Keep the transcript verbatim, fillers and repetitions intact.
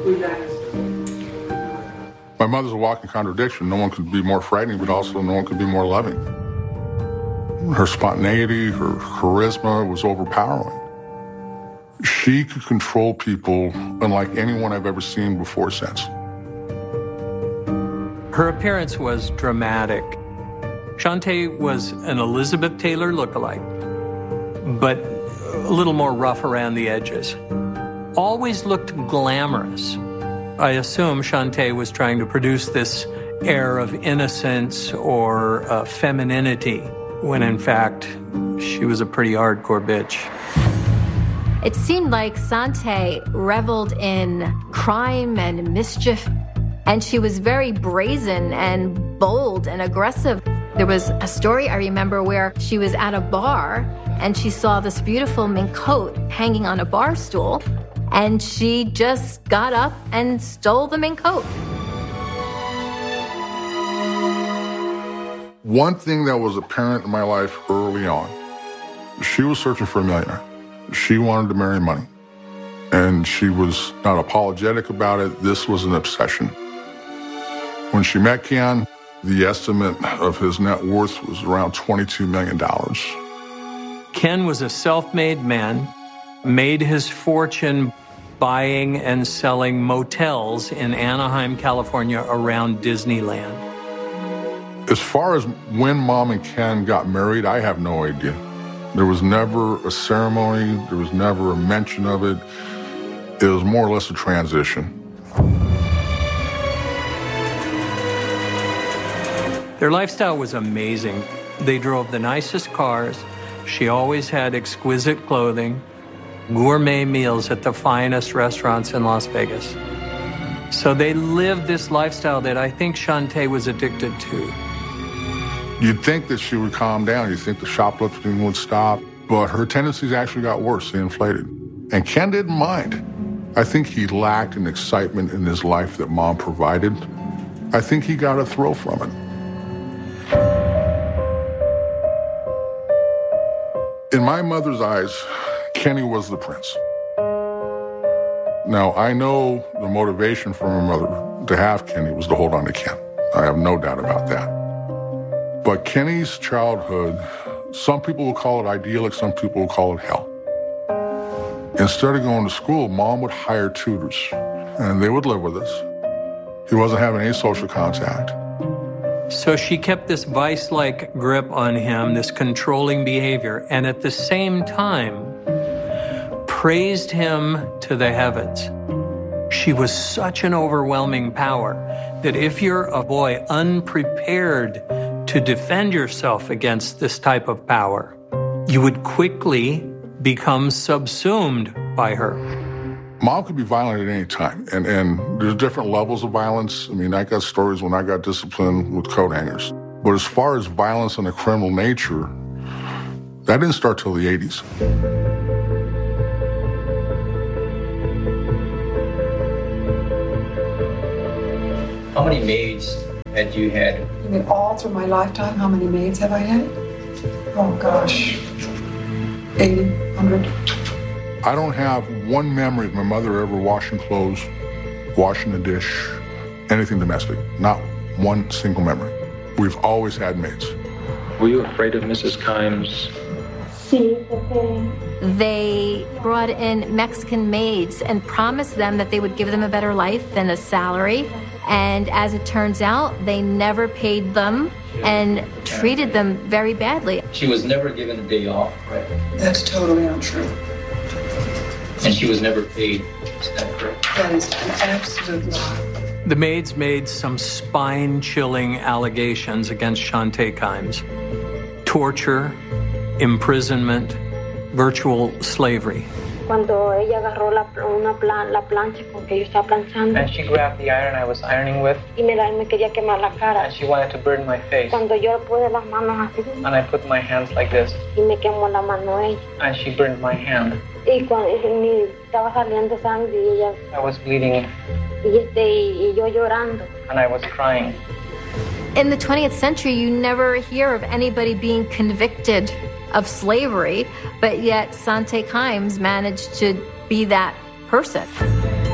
My mother's a walking contradiction. No one could be more frightening, but also no one could be more loving. Her spontaneity, her charisma was overpowering. She could control people unlike anyone I've ever seen before or since. Her appearance was dramatic. Shante was an Elizabeth Taylor lookalike, but a little more rough around the edges. Always looked glamorous. I assume Shante was trying to produce this air of innocence or uh, femininity, when in fact, she was a pretty hardcore bitch. It seemed like Sante reveled in crime and mischief, and she was very brazen and bold and aggressive. There was a story I remember where she was at a bar and she saw this beautiful mink coat hanging on a bar stool, and she just got up and stole the mink coat. One thing that was apparent in my life early on, she was searching for a millionaire. She wanted to marry money, and she was not apologetic about it. This was an obsession. When she met Ken, the estimate of his net worth was around twenty-two million dollars. Ken was a self-made man, made his fortune buying and selling motels in Anaheim, California, around Disneyland. As far as when Mom and Ken got married, I have no idea. There was never a ceremony. There was never a mention of it. It was more or less a transition. Their lifestyle was amazing. They drove the nicest cars. She always had exquisite clothing, gourmet meals at the finest restaurants in Las Vegas. So they lived this lifestyle that I think Shante was addicted to. You'd think that she would calm down. You'd think the shoplifting would stop. But her tendencies actually got worse. They inflated. And Ken didn't mind. I think he lacked an excitement in his life that Mom provided. I think he got a thrill from it. In my mother's eyes, Kenny was the prince. Now, I know the motivation for my mother to have Kenny was to hold on to Ken. I have no doubt about that. But Kenny's childhood, some people will call it idyllic, some people will call it hell. Instead of going to school, Mom would hire tutors, and they would live with us. He wasn't having any social contact. So she kept this vice-like grip on him, this controlling behavior, and at the same time, praised him to the heavens. She was such an overwhelming power that if you're a boy unprepared to defend yourself against this type of power, you would quickly become subsumed by her. Mom could be violent at any time, and, and there's different levels of violence. I mean, I got stories when I got disciplined with coat hangers. But as far as violence and a criminal nature, that didn't start till the eighties. How many maids had you had? You mean all through my lifetime? How many maids have I had? Oh, gosh. eighty, one hundred. I don't have one memory of my mother ever washing clothes, washing a dish, anything domestic. Not one single memory. We've always had maids. Were you afraid of Missus Kimes? They brought in Mexican maids and promised them that they would give them a better life and a salary. And as it turns out, they never paid them and treated them very badly. She was never given a day off, right? That's totally untrue. And she was never paid. Is that correct? That is an absolute lie. The maids made some spine-chilling allegations against Shante Kimes. Torture, imprisonment, virtual slavery. Cuando ella agarró la, una plan, la plancha con que yo estaba planchando. And she grabbed the iron I was ironing with. Y me, la, me quería quemar la cara. And she wanted to burn my face. Cuando yo puse las manos así. And I put my hands like this. Y me quemó la mano ella. And she burned my hand. Y cuando y estaba saliendo sangre y ella. I was bleeding. Y, este, y yo llorando. And I was crying. In the twentieth century, you never hear of anybody being convicted of slavery, but yet Sante Kimes managed to be that person.